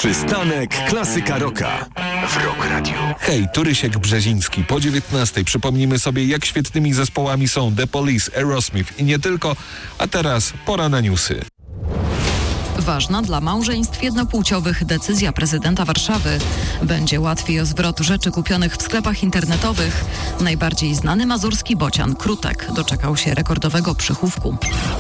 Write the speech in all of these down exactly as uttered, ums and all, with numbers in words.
Przystanek Klasyka Rocka w Rock Radio. Hej, tu Rysiek Brzeziński. Po dziewiętnastej przypomnimy sobie, jak świetnymi zespołami są The Police, Aerosmith i nie tylko. A teraz pora na newsy. Ważna dla małżeństw jednopłciowych decyzja prezydenta Warszawy. Będzie łatwiej o zwrot rzeczy kupionych w sklepach internetowych. Najbardziej znany mazurski bocian Krutek doczekał się rekordowego przychówku.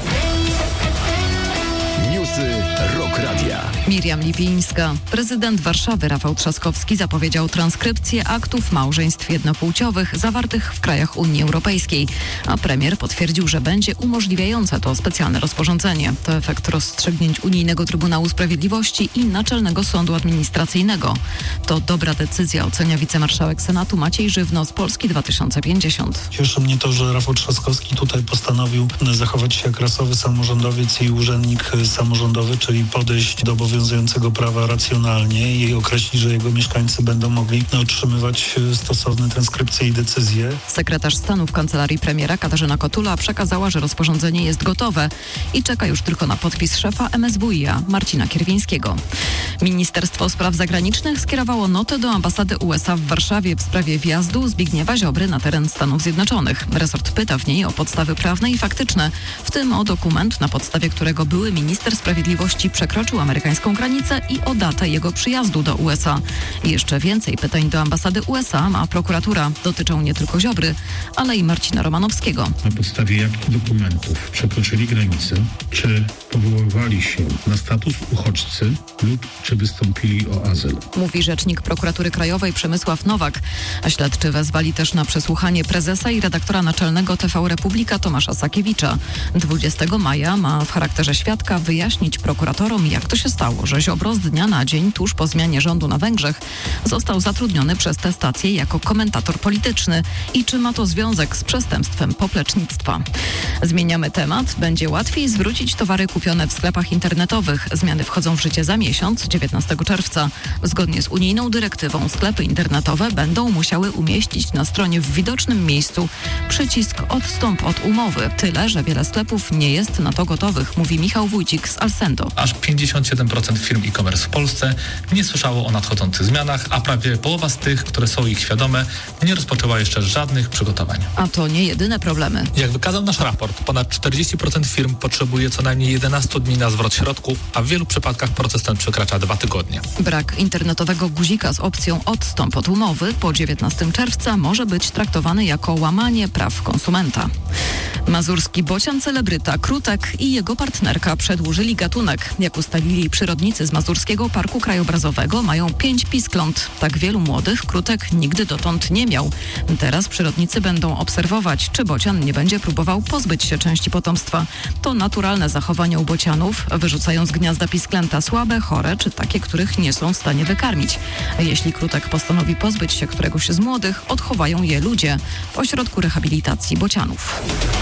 Newsy Rock Radia. Miriam Lipińska. Prezydent Warszawy Rafał Trzaskowski zapowiedział transkrypcję aktów małżeństw jednopłciowych zawartych w krajach Unii Europejskiej, a premier potwierdził, że będzie umożliwiające to specjalne rozporządzenie. To efekt rozstrzygnięć Unijnego Trybunału Sprawiedliwości i Naczelnego Sądu Administracyjnego. To dobra decyzja, ocenia wicemarszałek Senatu Maciej Żywno z Polski dwa tysiące pięćdziesiąt. Cieszy mnie to, że Rafał Trzaskowski tutaj postanowił zachować się jak rasowy samorządowiec i urzędnik samorządowy, czyli podejść do obowiązującego prawa racjonalnie i określić, że jego mieszkańcy będą mogli otrzymywać stosowne transkrypcje i decyzje. Sekretarz stanu w kancelarii premiera Katarzyna Kotula przekazała, że rozporządzenie jest gotowe i czeka już tylko na podpis szefa M S W i a Marcina Kierwińskiego. Ministerstwo Spraw Zagranicznych skierowało notę do ambasady U S A w Warszawie w sprawie wjazdu Zbigniewa Ziobry na teren Stanów Zjednoczonych. Resort pyta w niej o podstawy prawne i faktyczne, w tym o dokument, na podstawie którego były minister sprawiedliwości przekroczył amerykańską granicę i o datę jego przyjazdu do U S A. Jeszcze więcej pytań do ambasady U S A ma prokuratura. Dotyczą nie tylko Ziobry, ale i Marcina Romanowskiego. Na podstawie jakich dokumentów przekroczyli granicę? Czy powoływali się na status uchodźcy lub czy wystąpili o azyl? Mówi rzecznik prokuratury krajowej Przemysław Nowak. A śledczy wezwali też na przesłuchanie prezesa i redaktora naczelnego T V Republika Tomasza Sakiewicza. dwudziestego maja ma w charakterze świadka wyjaśnić prokuratorom, jak to się stało, że Ziobro z dnia na dzień tuż po zmianie rządu na Węgrzech został zatrudniony przez tę stację jako komentator polityczny i czy ma to związek z przestępstwem poplecznictwa. Zmieniamy temat. Będzie łatwiej zwrócić towary kupione w sklepach internetowych. Zmiany wchodzą w życie za miesiąc, dziewiętnastego czerwca. Zgodnie z unijną dyrektywą sklepy internetowe będą musiały umieścić na stronie w widocznym miejscu przycisk odstąp od umowy. Tyle, że wiele sklepów nie jest na to gotowych, mówi Michał Wójcik z Alsendo. Aż pięćdziesiąt siedem procent firm e-commerce w Polsce nie słyszało o nadchodzących zmianach, a prawie połowa z tych, które są ich świadome, nie rozpoczęła jeszcze żadnych przygotowań. A to nie jedyne problemy. Jak wykazał nasz raport, ponad czterdzieści procent firm potrzebuje co najmniej jedenaście dni na zwrot środków, a w wielu przypadkach proces ten przekracza dwa tygodnie. Brak internetowego guzika z opcją odstąp od umowy po dziewiętnastego czerwca może być traktowany jako łamanie praw konsumenta. Mazurski bocian celebryta Krutek i jego partnerka przedłużyli gatunek. Jak ustalili przyrodnicy z Mazurskiego Parku Krajobrazowego, mają pięć piskląt. Tak wielu młodych Krutek nigdy dotąd nie miał. Teraz przyrodnicy będą obserwować, czy bocian nie będzie próbował pozbyć się części potomstwa. To naturalne zachowanie u bocianów. Wyrzucają z gniazda pisklęta słabe, chore, czy takie, których nie są w stanie wykarmić. Jeśli Krutek postanowi pozbyć się któregoś z młodych, odchowają je ludzie w ośrodku rehabilitacji bocianów.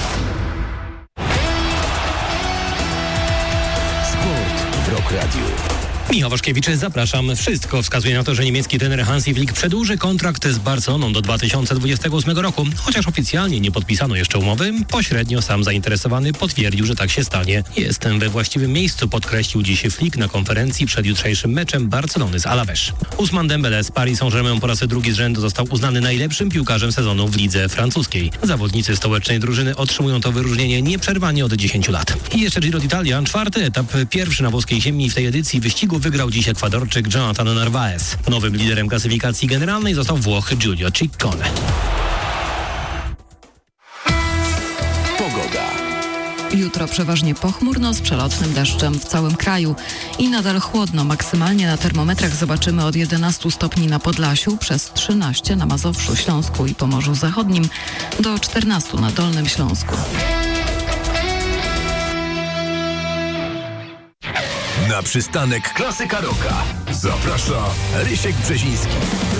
Sport w Rock Radio. Michał Waszkiewicz, zapraszam. Wszystko wskazuje na to, że niemiecki trener Hansi Flick przedłuży kontrakt z Barceloną do dwa tysiące dwudziestego ósmego roku. Chociaż oficjalnie nie podpisano jeszcze umowy, pośrednio sam zainteresowany potwierdził, że tak się stanie. Jestem we właściwym miejscu, podkreślił dziś Flick na konferencji przed jutrzejszym meczem Barcelony z Alavés. Ousmane Dembélé z Paris Saint-Germain po raz drugi z rzędu został uznany najlepszym piłkarzem sezonu w lidze francuskiej. Zawodnicy stołecznej drużyny otrzymują to wyróżnienie nieprzerwanie od dziesięciu lat. I jeszcze Giro d'Italia, czwarty etap, pierwszy na włoskiej ziemi w tej edycji wyścigu wygrał dziś Ekwadorczyk Jonathan Narváez. Nowym liderem klasyfikacji generalnej został Włoch Giulio Ciccone. Pogoda. Jutro przeważnie pochmurno z przelotnym deszczem w całym kraju i nadal chłodno. Maksymalnie na termometrach zobaczymy od jedenastu stopni na Podlasiu, przez trzynaście na Mazowszu, Śląsku i Pomorzu Zachodnim, do czternastu na Dolnym Śląsku. Na przystanek Klasyka Rocka zaprasza Rysiek Brzeziński.